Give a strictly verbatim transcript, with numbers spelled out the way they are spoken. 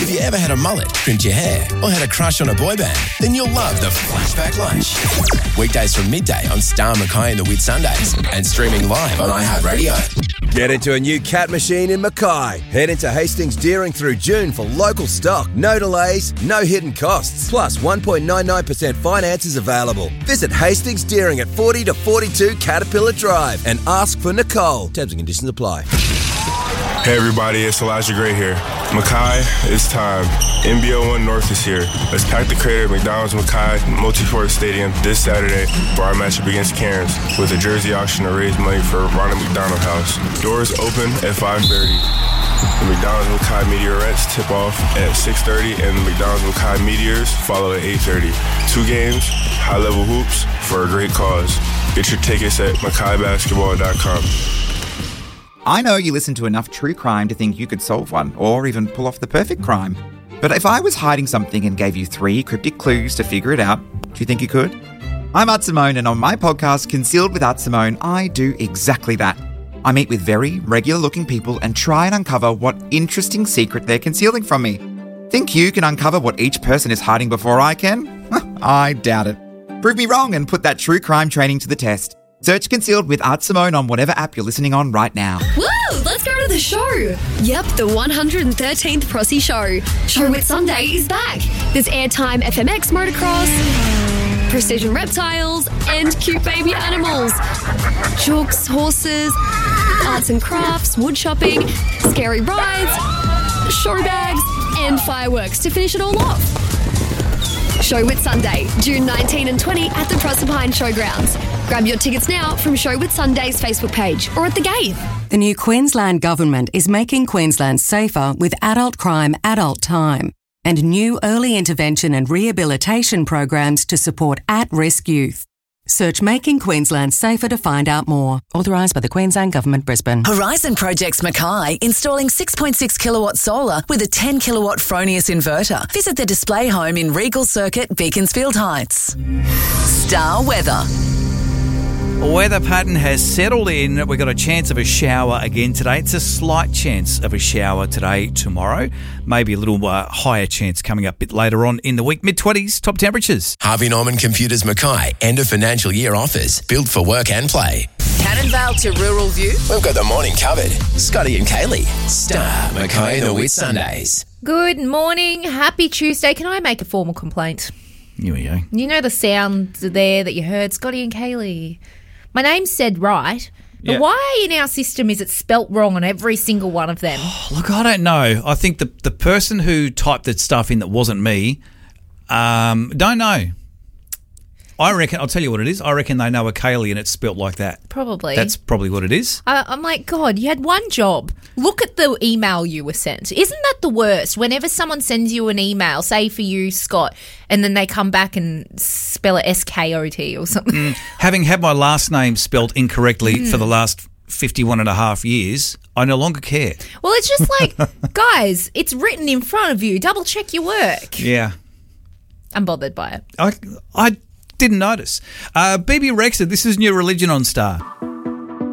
If you ever had a mullet, crimped your hair, or had a crush on a boy band, then you'll love the Flashback Lunch. Weekdays from midday on Star Mackay and the Whitsundays and streaming live on iHeartRadio. Get into a new cat machine in Mackay. Head into Hastings Deering through June for local stock. No delays, no hidden costs. Plus one point nine nine percent finances available. Visit Hastings Deering at forty to forty-two Caterpillar Drive and ask for Nicole. Terms and conditions apply. Hey everybody, it's Elijah Gray here. Mackay, it's time. N B L one North is here. Let's pack the crate at McDonald's Mackay Multi-Sport Stadium this Saturday for our matchup against Cairns with a jersey auction to raise money for Ronald McDonald House. Doors open at five thirty. The McDonald's Mackay Meteorettes tip off at six thirty and the McDonald's Mackay Meteors follow at eight thirty. Two games, high-level hoops for a great cause. Get your tickets at mackay basketball dot com. I know you listen to enough true crime to think you could solve one, or even pull off the perfect crime. But if I was hiding something and gave you three cryptic clues to figure it out, do you think you could? I'm Art Simone, and on my podcast, Concealed with Art Simone, I do exactly that. I meet with very regular-looking people and try and uncover what interesting secret they're concealing from me. Think you can uncover what each person is hiding before I can? I doubt it. Prove me wrong and put that true crime training to the test. Search Concealed with Art Simone on whatever app you're listening on right now. Woo! Let's go to the show. Yep, the one hundred thirteenth Prossie Show. Show With Sunday is back. There's airtime F M X motocross, precision reptiles, and cute baby animals. Jokes, horses, arts and crafts, wood shopping, scary rides, show bags, and fireworks to finish it all off. Show With Sunday, June nineteenth and twentieth at the Proserpine Showgrounds. Grab your tickets now from Show With Sunday's Facebook page or at the gate. The new Queensland Government is making Queensland safer with adult crime, adult time, and new early intervention and rehabilitation programs to support at-risk youth. Search Making Queensland Safer to find out more. Authorised by the Queensland Government, Brisbane. Horizon Projects Mackay, installing six point six kilowatt solar with a ten kilowatt Fronius inverter. Visit the display home in Regal Circuit, Beaconsfield Heights. Star Weather. Weather pattern has settled in. We've got a chance of a shower again today. It's a slight chance of a shower today, tomorrow. Maybe a little uh, higher chance coming up a bit later on in the week. mid-twenties, top temperatures. Harvey Norman Computers Mackay, end of financial year offers. Built for work and play. Cannonvale to Rural View. We've got the morning covered. Scotty and Kaylee. Star Mackay and the Whitsundays. Good morning. Happy Tuesday. Can I make a formal complaint? Here we go. You know the sounds there that you heard, Scotty and Kaylee? My name's said right, but Yeah. why in our system is it spelt wrong on every single one of them? Look, I don't know. I think the the person who typed that stuff in that wasn't me, um, don't know. I reckon, I'll tell you what it is. I reckon they know a Kaylee and it's spelt like that. Probably. That's probably what it is. I, I'm like, God, you had one job. Look at the email you were sent. Isn't that the worst? Whenever someone sends you an email, say for you, Scott, and then they come back and spell it S K O T or something. Mm. Having had my last name spelt incorrectly Mm. for the last fifty-one and a half years, I no longer care. Well, it's just like, guys, it's written in front of you. Double check your work. Yeah. I'm bothered by it. I, I didn't notice. Uh, B B Rexha, this is New Religion on Star.